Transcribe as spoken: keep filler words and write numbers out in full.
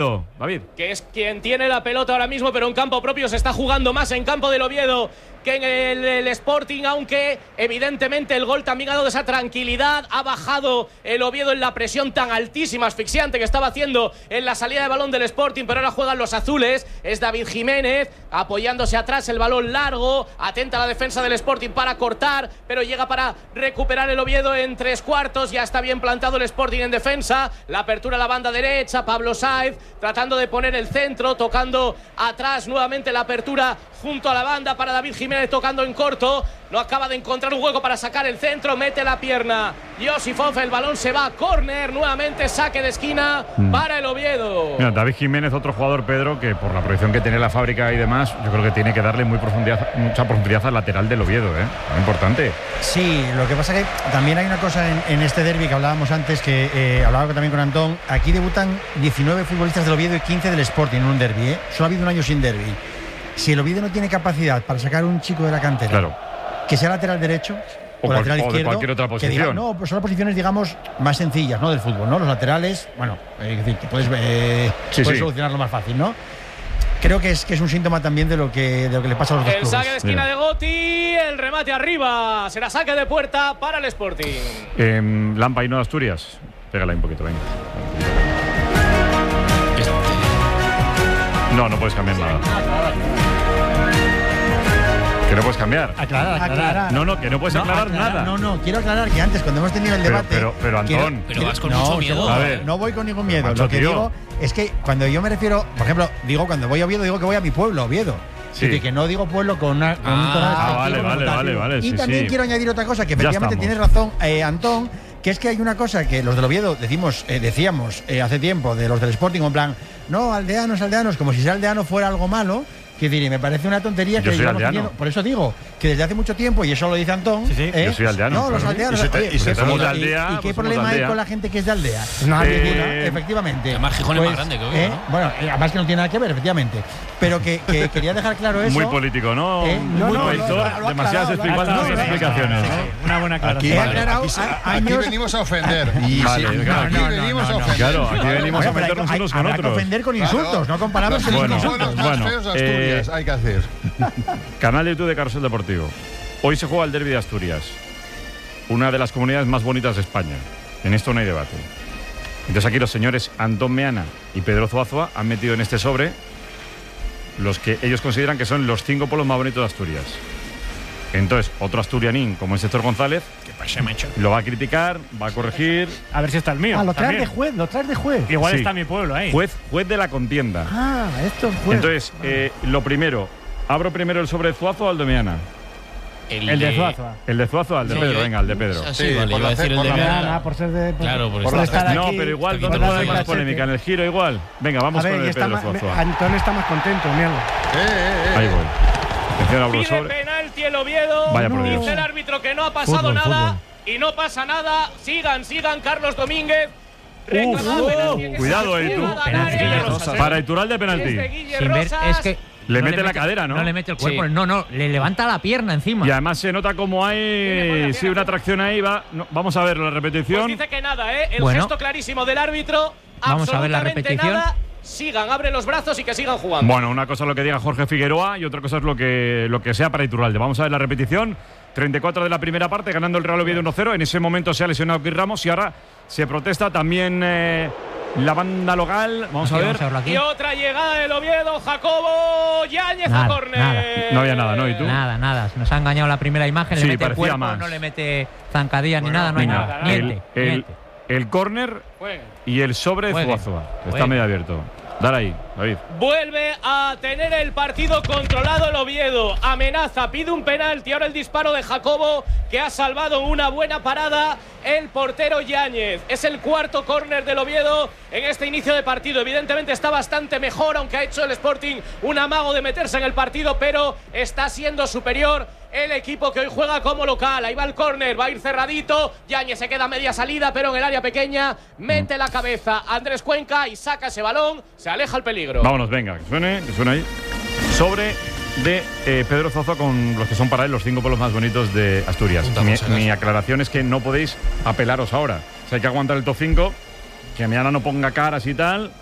David. Que es quien tiene la pelota ahora mismo, pero en campo propio se está jugando más en campo del Oviedo que en el, el Sporting, aunque evidentemente el gol también ha dado esa tranquilidad. Ha bajado el Oviedo en la presión tan altísima, asfixiante que estaba haciendo en la salida de balón del Sporting, pero ahora juegan los azules. Es David Jiménez apoyándose atrás, el balón largo, atenta a la defensa del Sporting para cortar, pero llega para recuperar el Oviedo en tres cuartos. Ya está bien plantado el Sporting en defensa, la apertura a la banda derecha, Pablo Sáez tratando de poner el centro, tocando atrás nuevamente la apertura junto a la banda para David Jiménez, tocando en corto, no acaba de encontrar un hueco para sacar el centro, mete la pierna Josifov, el balón se va a córner, nuevamente saque de esquina mm. para el Oviedo. Mira, David Jiménez, otro jugador, Pedro, que por la proyección que tiene la fábrica y demás, yo creo que tiene que darle muy profundidad, mucha profundidad al lateral del Oviedo, ¿eh? Muy importante. Sí, lo que pasa que también hay una cosa en, en este derbi que hablábamos antes, que eh, hablaba también con Antón. Aquí debutan diecinueve futbolistas del Oviedo y quince del Sporting en un derbi, ¿eh? Solo ha habido un año sin derbi. Si el Oviedo no tiene capacidad para sacar un chico de la cantera, claro, que sea lateral derecho o, o lateral cual, izquierdo, o de cualquier otra posición. Diga, no, pues son las posiciones, digamos, más sencillas, ¿no? Del fútbol, ¿no? Los laterales, bueno, eh, es decir, que puedes, eh, sí, puedes sí. solucionarlo más fácil, ¿no? Creo que es, que es un síntoma también de lo que, de lo que le pasa a los dos El clubes. saque de esquina de Gotti, el remate arriba, será saque de puerta para el Sporting. Eh, Lampa y no Asturias, pégala ahí un poquito, venga. No, no puedes cambiar nada. Que no puedes cambiar. Aclarar, aclarar. No, no, que no puedes no, aclarar, aclarar nada. No, no, quiero aclarar que antes, cuando hemos tenido el pero, debate. Pero, pero, Antón. Quiero, pero quiero, vas con no, mucho miedo. No, a ver, no voy con ningún miedo. macho, Lo que tío. digo es que cuando yo me refiero, por ejemplo, digo cuando voy a Oviedo, digo que voy a mi pueblo, Oviedo. Sí. Y que no digo pueblo con, una, con ah, un tono ah, vale, despectivo, vale, tal. vale, vale. Y sí, también sí. quiero añadir otra cosa, que Ya efectivamente estamos. tienes razón, eh, Antón, que es que hay una cosa que los del Oviedo decimos, eh, decíamos eh, hace tiempo de los del Sporting, en plan, no, aldeanos, aldeanos, como si ser aldeano fuera algo malo. Que diré, me parece una tontería Yo que soy llevamos aldeano. haciendo. Por eso digo que desde hace mucho tiempo, y eso lo dice Antón. Sí, sí. ¿eh? Yo soy aldeano, No, los claro. aldeanos. Y se te- oye, y se ¿qué somos problema- de aldea, ¿Y, y pues qué somos problema de hay aldea. con la gente que es de aldea? Eh, Nada, ninguna, efectivamente. Además, Gijón es más grande que Oviedo, ¿eh? ¿no? Bueno, eh, además que no tiene nada que ver, efectivamente. Pero que, que quería dejar claro eso. Muy político, ¿no? ¿Eh? No, Muy no, político. lo- lo ha Demasiadas aclarado, lo ha faltas aclarado. explicaciones. Sí, sí. ¿no? Una buena aclaración. He Vale, aclarado aquí, se- a- aquí años. venimos a ofender. Y Vale, sí, claro. aquí No, no, venimos no, a no. ofender. Claro, aquí venimos a Bueno, pero hay- meternos hay- unos con habrá que otros. ofender con Claro. insultos, no compararlos Los con Bueno, buenos, insultos. más bueno, feos de Asturias, eh, hay que hacer. Canal de YouTube de Carrusel Deportivo. Hoy se juega el derbi de Asturias, una de las comunidades más bonitas de España. En esto no hay debate. Entonces aquí los señores Antón Meana y Pedro Zuazua han metido en este sobre los que ellos consideran que son los cinco pueblos más bonitos de Asturias. Entonces, otro asturianín, como es Héctor González, ¿Qué pasa, macho? lo va a criticar, va a corregir. A ver si está el mío. Ah, lo traes de también. juez, lo traes de juez. Igual Sí. está mi pueblo ahí. Juez, juez de la contienda. Ah, esto es juez. Entonces, eh, lo primero, abro primero el sobre de Zuazua o el de Meana. El de Zuazua. El de Zuazua, el de Sí, Pedro, yo- venga, el de Pedro. Ah, sí, Sí, vale, por iba a la decir ce- el de por la Meana. Nada, por ser de. por- Claro, por por estar- estar No, aquí. pero igual, un ¿dónde poquito puede haber más más cachete. polémica? ¿En el giro igual? Venga, vamos A ver, con y el de está Pedro más, Zuazua. Antón está más contento, míralo. Eh, eh, eh. Ahí voy. Atención, abro el Pide sobre. penalti el Oviedo. Vaya por Dios. Dice el árbitro que no ha pasado Fútbol, nada. fútbol. Y no pasa nada. Sigan, sigan. Carlos Domínguez. Reclamado Uf, penalti en esa cuidado, eh, tú. jugada Penalti, área. Guille Rosas, Para Iturralde, Es de penalti. Guille Sin ver, Rosas. es que Le no mete la cadera, ¿no? No le mete el cuerpo, Sí. no, no, le levanta la pierna encima. Y además se nota como hay sí, una atracción ahí. Va. No, vamos a ver la Pues repetición. dice que nada, ¿eh? El Bueno. gesto clarísimo del árbitro. Vamos a ver la absolutamente repetición. Nada. Sigan, abren los brazos y que sigan jugando. Bueno, una cosa es lo que diga Jorge Figueroa y otra cosa es lo que, lo que sea para Iturralde. Vamos a ver la repetición. treinta y cuatro de la primera parte, ganando el Real Oviedo uno cero. En ese momento se ha lesionado Chris Ramos y ahora se protesta también eh, la banda local. Vamos Aquí, a ver. vamos a verlo aquí. Y otra llegada del Oviedo. Jacobo Yáñez a Nada, córner. nada. No había nada, ¿no? ¿Y tú? Nada, nada. Nos ha engañado la primera imagen. Sí, le mete el parecía cuerpo, más. no le mete zancadilla ni Bueno, nada, no hay Venga, nada. nada. Niente, el, el, niente. el córner Juegue. y el sobre de Juegue. Zuazua. Está Juegue. medio abierto. Dale ahí, David. Vuelve a tener el partido controlado el Oviedo. Amenaza, pide un penalti. Ahora el disparo de Jacobo, que ha salvado una buena parada el portero Yáñez. Es el cuarto córner del Oviedo en este inicio de partido. Evidentemente está bastante mejor, aunque ha hecho el Sporting un amago de meterse en el partido, pero está siendo superior el equipo que hoy juega como local. Ahí va el córner, va a ir cerradito. Yáñez se queda a media salida, pero en el área pequeña mete la cabeza Andrés Cuenca y saca ese balón. Se aleja el peligro. Vámonos, venga, que suene, que suene ahí. Sobre de eh, Pedro Zuazua con los que son para él los cinco pueblos más bonitos de Asturias. Punta, Mi, por si acaso. mi aclaración es que no podéis apelaros ahora. O sea, hay que aguantar el top cinco, que mañana no ponga caras y tal.